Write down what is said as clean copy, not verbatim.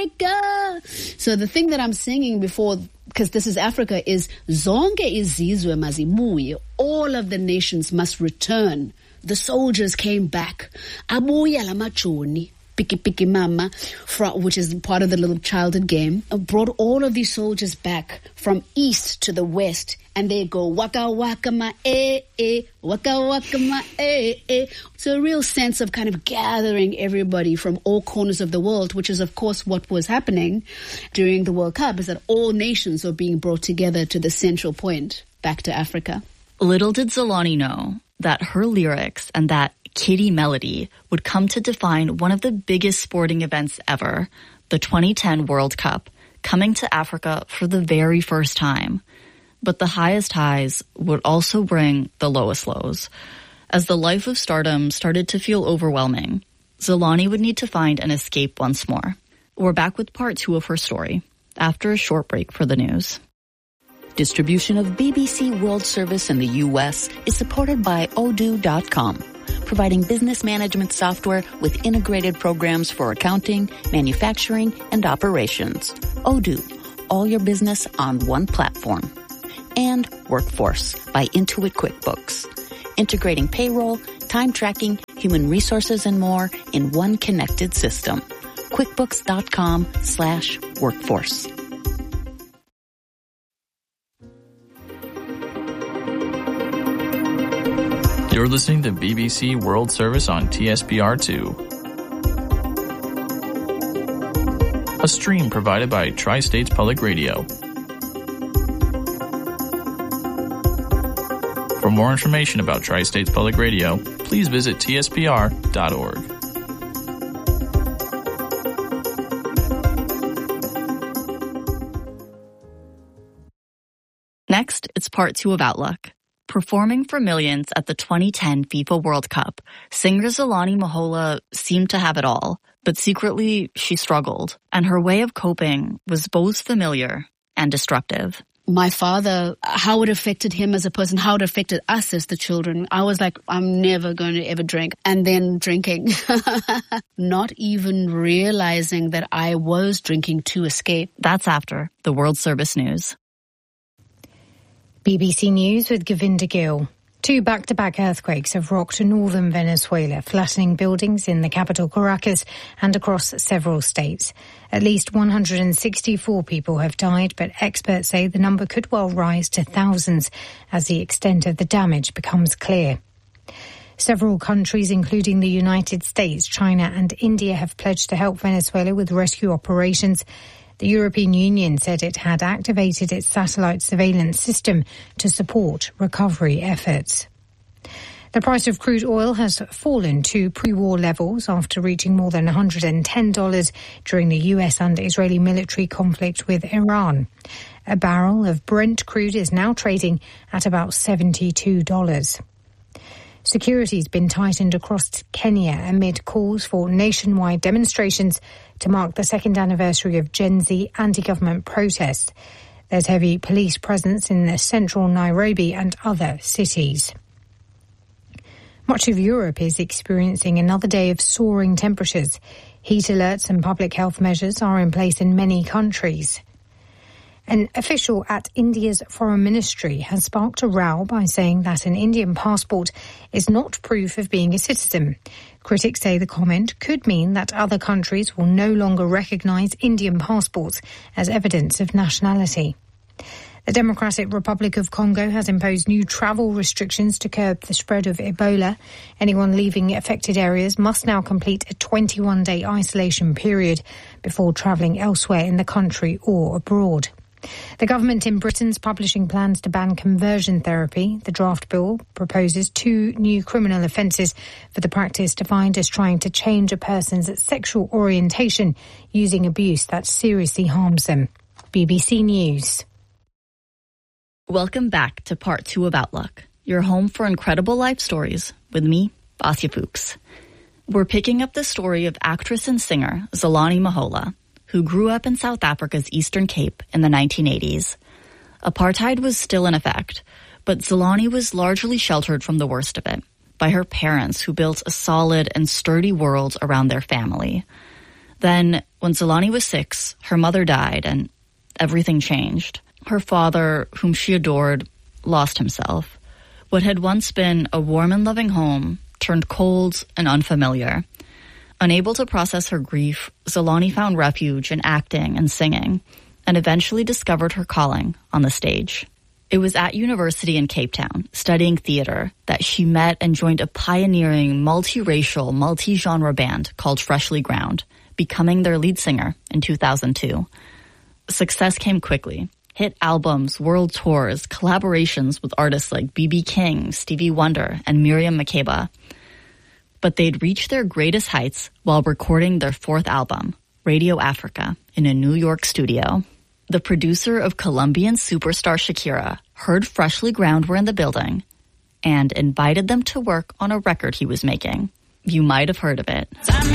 Africa. So the thing that I'm singing before, because this is Africa, is zonke izizwe mazibuye. All of the nations must return. The soldiers came back. Abuya lamachoni. Piki Piki Mama, which is part of the little childhood game, brought all of these soldiers back from east to the west, and they go waka waka ma waka waka ma So a real sense of kind of gathering everybody from all corners of the world, which is of course what was happening during the World Cup, is that all nations were being brought together to the central point, back to Africa. Little did Zolani know that her lyrics and that Kitty melody would come to define one of the biggest sporting events ever, the 2010 World Cup, coming to Africa for the very first time. But the highest highs would also bring the lowest lows. As the life of stardom started to feel overwhelming, Zolani would need to find an escape once more. We're back with part 2 of her story, after a short break for the news. Distribution of BBC World Service in the U.S. is supported by Odoo.com, providing business management software with integrated programs for accounting, manufacturing, and operations. Odoo, all your business on one platform. And Workforce by Intuit QuickBooks, integrating payroll, time tracking, human resources, and more in one connected system. QuickBooks.com/workforce. You're listening to BBC World Service on TSPR2. A stream provided by Tri-States Public Radio. For more information about Tri-States Public Radio, please visit tspr.org. Next, it's part 2 of Outlook. Performing for millions at the 2010 FIFA World Cup, singer Zolani Mahola seemed to have it all, but secretly she struggled, and her way of coping was both familiar and destructive. My father, how it affected him as a person, how it affected us as the children. I was like, I'm never going to ever drink. And then drinking. Not even realizing that I was drinking to escape. That's after the World Service News. BBC News with Govinda Gill. 2 back-to-back earthquakes have rocked northern Venezuela, flattening buildings in the capital Caracas and across several states. At least 164 people have died, but experts say the number could well rise to thousands as the extent of the damage becomes clear. Several countries, including the United States, China and India, have pledged to help Venezuela with rescue operations. The European Union said it had activated its satellite surveillance system to support recovery efforts. The price of crude oil has fallen to pre-war levels after reaching more than $110 during the US and Israeli military conflict with Iran. A barrel of Brent crude is now trading at about $72. Security's been tightened across Kenya amid calls for nationwide demonstrations to mark the second anniversary of Gen Z anti-government protests. There's heavy police presence in the central Nairobi and other cities. Much of Europe is experiencing another day of soaring temperatures. Heat alerts and public health measures are in place in many countries. An official at India's foreign ministry has sparked a row by saying that an Indian passport is not proof of being a citizen. Critics say the comment could mean that other countries will no longer recognise Indian passports as evidence of nationality. The Democratic Republic of Congo has imposed new travel restrictions to curb the spread of Ebola. Anyone leaving affected areas must now complete a 21-day isolation period before travelling elsewhere in the country or abroad. The government in Britain's publishing plans to ban conversion therapy. The draft bill proposes 2 new criminal offences for the practice defined as trying to change a person's sexual orientation using abuse that seriously harms them. BBC News. Welcome back to part 2 of Outlook, your home for incredible life stories with me, Asya Fuchs. We're picking up the story of actress and singer Zolani Mahola, who grew up in South Africa's Eastern Cape in the 1980s. Apartheid was still in effect, but Zolani was largely sheltered from the worst of it by her parents, who built a solid and sturdy world around their family. Then, when Zolani was 6, her mother died and everything changed. Her father, whom she adored, lost himself. What had once been a warm and loving home turned cold and unfamiliar. Unable to process her grief, Zolani found refuge in acting and singing, and eventually discovered her calling on the stage. It was at university in Cape Town, studying theater, that she met and joined a pioneering, multiracial, multi-genre band called Freshly Ground, becoming their lead singer in 2002. Success came quickly. Hit albums, world tours, collaborations with artists like B.B. King, Stevie Wonder, and Miriam Makeba. But they'd reached their greatest heights while recording their 4th album, Radio Africa, in a New York studio. The producer of Colombian superstar Shakira heard Freshly Ground were in the building and invited them to work on a record he was making. You might have heard of it.